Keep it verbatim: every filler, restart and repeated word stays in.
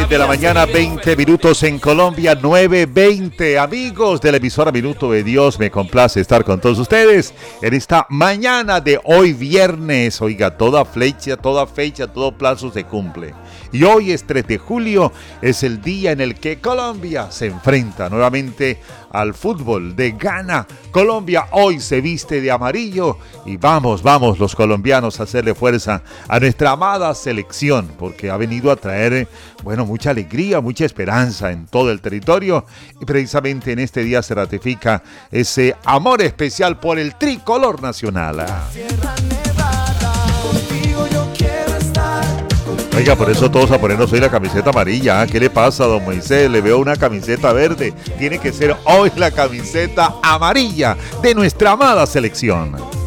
nueve de la mañana, veinte minutos en Colombia, nueve veinte. Amigos de la emisora Minuto de Dios, me complace estar con todos ustedes en esta mañana de hoy viernes. Oiga, toda flecha, toda fecha, todo plazo se cumple. Y hoy es tres de julio, es el día en el que Colombia se enfrenta nuevamente al fútbol de Ghana. Colombia hoy se viste de amarillo y vamos, vamos los colombianos a hacerle fuerza a nuestra amada selección, porque ha venido a traer, bueno, mucha alegría, mucha esperanza en todo el territorio, y precisamente en este día se ratifica ese amor especial por el tricolor nacional. Oiga, por eso todos a ponernos hoy la camiseta amarilla. ¿Qué le pasa, don Moisés? Le veo una camiseta verde. Tiene que ser hoy la camiseta amarilla de nuestra amada selección.